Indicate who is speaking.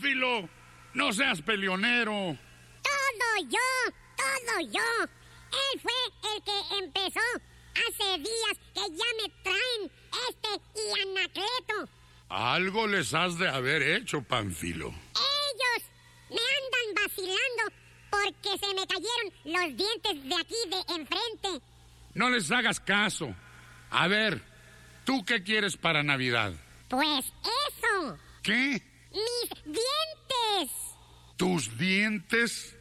Speaker 1: Pánfilo, no seas peleonero.
Speaker 2: Todo yo. Él fue el que empezó hace días que ya me traen y Anacleto.
Speaker 1: Algo les has de haber hecho, Pánfilo.
Speaker 2: Ellos me andan vacilando porque se me cayeron los dientes de aquí de enfrente.
Speaker 1: No les hagas caso. A ver, ¿tú qué quieres para Navidad?
Speaker 2: Pues eso.
Speaker 1: ¿Qué?
Speaker 2: Mis dientes.
Speaker 1: ¿Tus dientes?